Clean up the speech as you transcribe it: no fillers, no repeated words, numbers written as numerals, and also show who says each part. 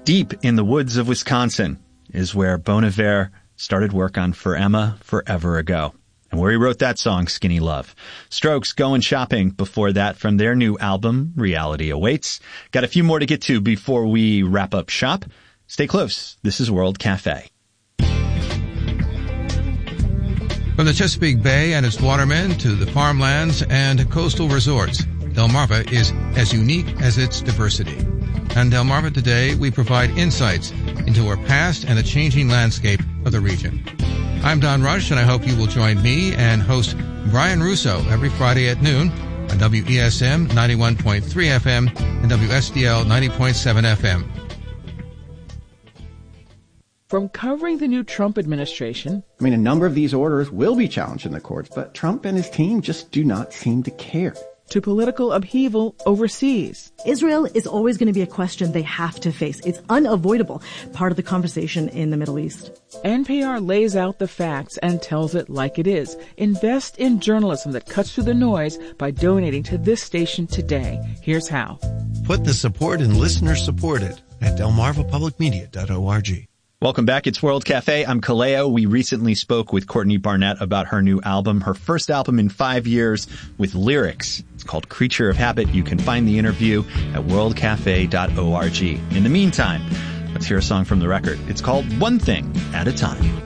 Speaker 1: Deep in the woods of Wisconsin is where Bon Iver started work on For Emma forever ago, and where he wrote that song, Skinny Love. Strokes, Going Shopping, before that from their new album, Reality Awaits. Got a few more to get to before we wrap up shop. Stay close. This is World Cafe.
Speaker 2: From the Chesapeake Bay and its watermen to the farmlands and coastal resorts, Delmarva is as unique as its diversity. On Delmarva Today, we provide insights into our past and the changing landscape of the region. I'm Don Rush, and I hope you will join me and host Brian Russo every Friday at noon on WESM 91.3 FM and WSDL 90.7 FM.
Speaker 3: From covering the new Trump administration...
Speaker 4: I mean, a number of these orders will be challenged in the courts, but Trump and his team just do not seem to care.
Speaker 3: To political upheaval overseas.
Speaker 5: Israel is always going to be a question they have to face. It's unavoidable, part of the conversation in the Middle East.
Speaker 3: NPR lays out the facts and tells it like it is. Invest in journalism that cuts through the noise by donating to this station today. Here's how.
Speaker 6: Put the support in listener supported at delmarvapublicmedia.org.
Speaker 1: Welcome back. It's World Cafe. I'm Kaleo. We recently spoke with Courtney Barnett about her new album, her first album in 5 years with lyrics. It's called Creature of Habit. You can find the interview at worldcafe.org. In the meantime, let's hear a song from the record. It's called One Thing at a Time.